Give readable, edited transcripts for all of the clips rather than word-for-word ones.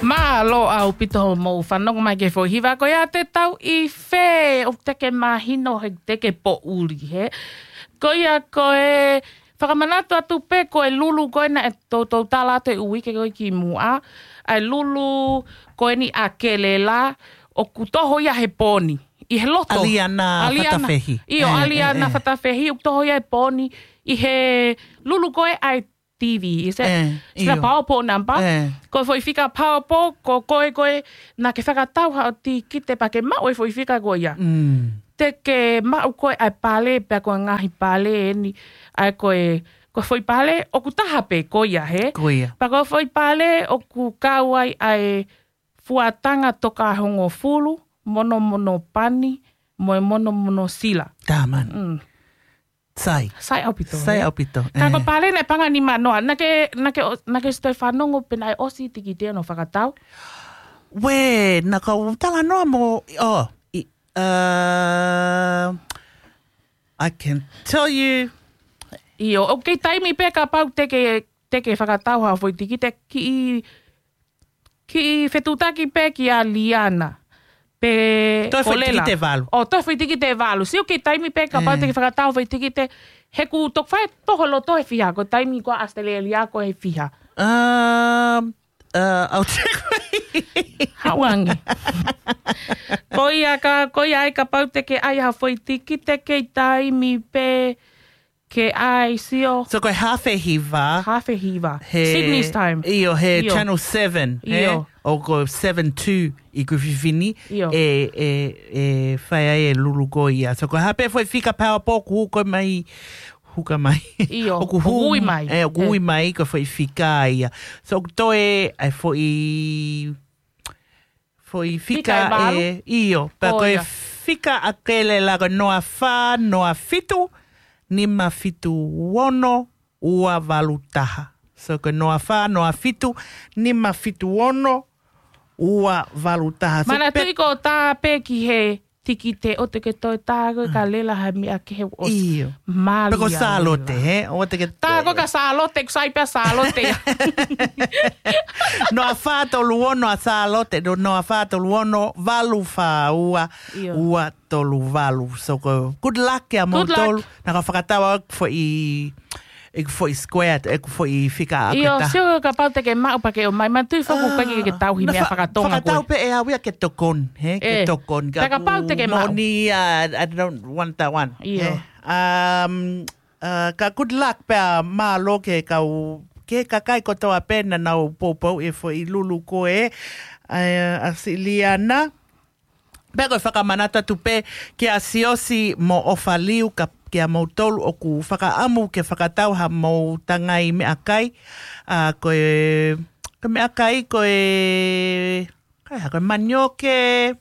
Malo au pito mo whanong mai ke fo hiwa ko ia te tau I whē o teke mahino he teke po uri he. Ko ia ko e whakamanatu atu pe ko e lulu ko e na e tōtou tāla te ui ke koe ki mua. Ai lulu ko e ni a kele la o kutoho ia he poni. I he loto. Aliana whatawhehi. Io, aliana whatawhehi. O kutoho ia he poni. I he lulu ko e ai TV, is it? Sina paupo nampa. Ko foi fika paupo, ko koe na ke whakatau hao ti kite pa ke mau e foi fika ko ia. Te ke mau koe ai pale, pia koe ngahi pale eni, ai ko foi pale, o ku taha pe ko ia he. Ko ia. Pa ko foi pale, o ku kauai ai fuatanga toka hongo fulu, mono pani, mono sila. Tāman. Sai aupito. Sai aupito. Ka ko pale ne panga ni manoa. Na ke stoi whanongo pena e osi tiki te no whakatau. We, na ka tala noa mo... I can tell you... Io, okay, taimi pe ka pau teke whakatau ha foi tiki te ki whetutaki pe ki a Liana. Toi foi tiki te walu. Toi foi tiki te walu. Si o ke taimi pe ka pau teke whakatau foi tiki te... He ku tok whae toho lo to he fiha. Ko taimi ko Australia ko he fiha. Au te koe. Hawangi. Ko ia ai ka pau teke ai ha foi tiki teke taimi pe ke ai sio. So koe hawhehiwa. Sydney's time. Io, he Channel 7. Io. O ko 7-2 I kuwhiwhini. Io. E whai ai e lulu ko ia. So koe hape foi fika pāo pōku koe mai... Huka mai. Io. O hui mai. O hui mai ko foi fika ia. So toi ai foi fika e io. Pa koe fika a kele la ko noa wha, noa fitu, nima fitu wono, ua valutaha. So ko noa wha, noa fitu, nima fitu wono, ua valutaha. Mana tui ko tā pēki he tiki te o te ke toi tāgo ka lela ha mi a ke he os malia. Peko sālote, he? O te ke... Tāgo ka sālote, kusai pia sālote. Noa whātolu ono a sālote, noa whātolu ono valu whā ua tolu valu. So good luck kia mō tolu. Naka whakatawa fo I squared, e fo I whika a Io, sio ka pau te ke mau pa ke o mai, man tui whaku peki ke tauhi mea whakatonga koe. Whakatau pe e awia ke tokon, he? Ke tokon. Ka pau te ke mau. Moni, I don't want that one. Io. Ka good luck pe a mā loke ke kai kotoa pena nau pōpau e fo I lulu koe a Siliana. Pe koe whakamanata tu pe ke a siosi mo ofaliu ke a mautolu o ku whakaamu ke whakatau ha mau tangai mea kai. Koe mea kai koe manioke.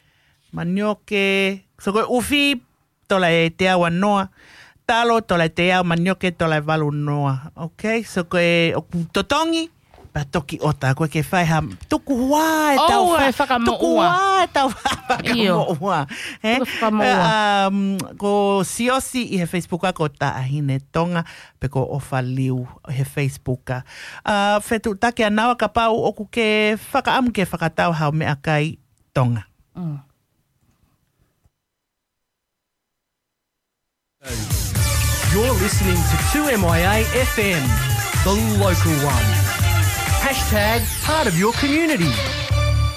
So koe uwhi tola e te awa noa. Talo tola e te awa manioke tola e walu noa. Okay, so koe o ku totongi. Pa toki ota, koe ke whai ha tuku wā e tau wha. Tuku wā e tau whakamoua. Ko siosi I he Facebooka ko ta ahine tonga pe ko ofa liu he Facebooka. Whetu take anawa ka pau oku ke whakaamu ke whakatau hao mea kai tonga. You're listening to 2MIA FM, the local one. #, part of your community.